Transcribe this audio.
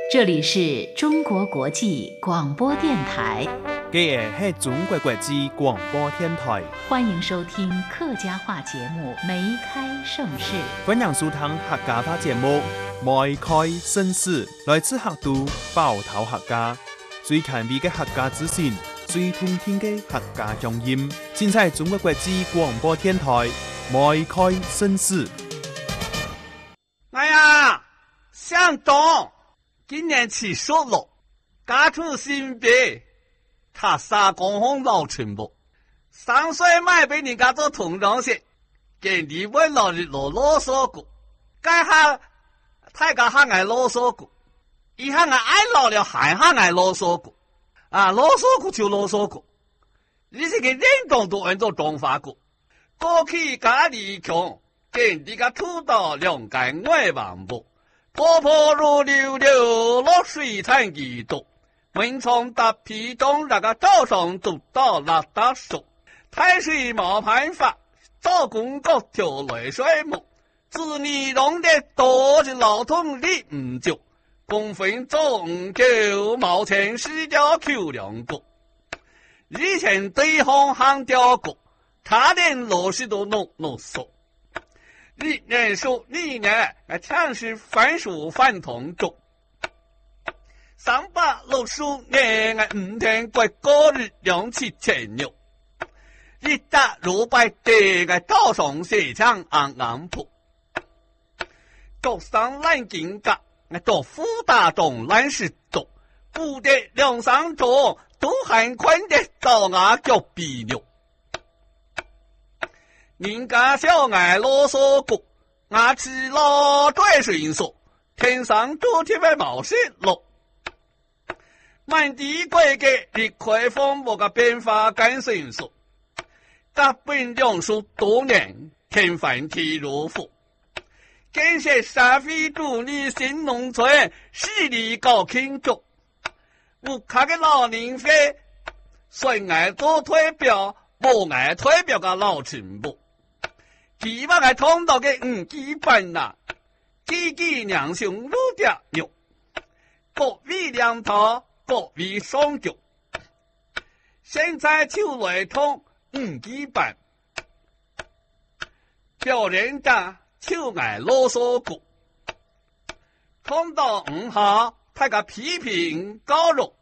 这里是中国国际广播电台。 这是中国国际广播电台， 欢迎收听客家话节目《梅开盛世》。 欢迎收听客家话节目《梅开盛世》，来自客都包头客家，最前卫的客家资讯，最通天的客家乡音，尽在中国国际广播电台《梅开盛世》。 哎呀，向东，今年70了，家出新别，他3公公老全部，3岁买俾人家做童装鞋，给你问老日啰嗦过，该下太家还爱啰嗦过，以下爱老了还爱啰嗦过，啰嗦过就啰嗦过，你是个人种都按照装法过，过去家里穷。见你个土豆两间外王布，婆婆如溜溜落水产一度，门窗搭皮中那个早上读到拉大手，太水冇办法，做工作跳泪水木，子女弄得多是老痛力唔足，公分做唔够，毛钱死掉扣2个，以前对方行掉过，他连螺丝都弄熟。历年数历年强是番薯饭同种，360年5天过过日2起前牛，一打6百地早上写枪昂铺，早上烂金甲做副大众烂石多，不得2-3种都很宽的到牙脚比牛。人家小爱啰嗦过，我吃了拽水说，天上昨天的毛线落，满地归给你快风我个变化感神说，甲本两书多年，天翻地如覆，感谢社会主义新农村势力搞庆祝，我看个老人飞，谁爱做推表，不爱推表个老陈部。希望通到嘅基本啦，几娘兄路掉牛，各位两头，各位双脚。现在就来通基本，表人家就爱啰嗦过，通到好，他个批评高肉，